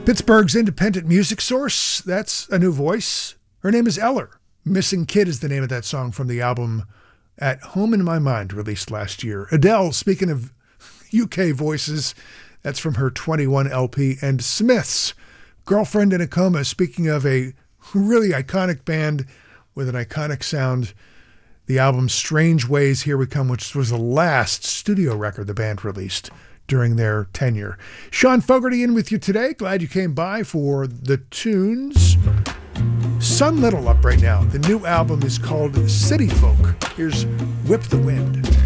Pittsburgh's independent music source, that's a new voice. Her name is Eller. Missing Kid is the name of that song from the album At Home in My Mind, released last year. Adele, speaking of UK voices, that's from her 21 LP. And Smiths, Girlfriend in a Coma, speaking of a really iconic band with an iconic sound. The album Strange Ways, Here We Come, which was the last studio record the band released during their tenure. Sean Fogarty in with you today. Glad you came by for the tunes. Sun Little up right now. The new album is called City Folk. Here's Whip the Wind.